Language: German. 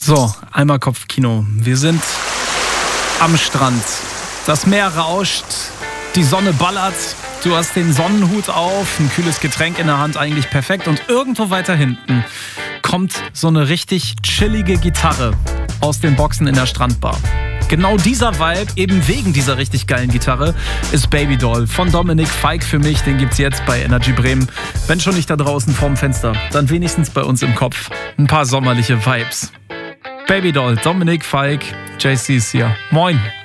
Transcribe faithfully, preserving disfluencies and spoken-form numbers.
So, einmal Kopfkino. Wir sind am Strand. Das Meer rauscht, die Sonne ballert. Du hast den Sonnenhut auf, ein kühles Getränk in der Hand, eigentlich perfekt. Und irgendwo weiter hinten kommt so eine richtig chillige Gitarre aus den Boxen in der Strandbar. Genau dieser Vibe, eben wegen dieser richtig geilen Gitarre, ist Babydoll von Dominik Fike für mich. Den gibt's jetzt bei Energy Bremen. Wenn schon nicht da draußen vorm Fenster, dann wenigstens bei uns im Kopf. Ein paar sommerliche Vibes. Babydoll, Dominik Fike, J C ist hier. Moin.